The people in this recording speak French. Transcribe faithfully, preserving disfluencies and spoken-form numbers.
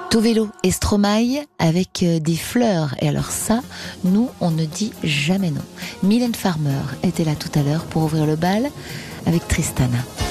Tovelo et Stromae avec euh, des fleurs. Et alors ça, nous, on ne dit jamais non. Mylène Farmer était là tout à l'heure pour ouvrir le bal avec Tristana.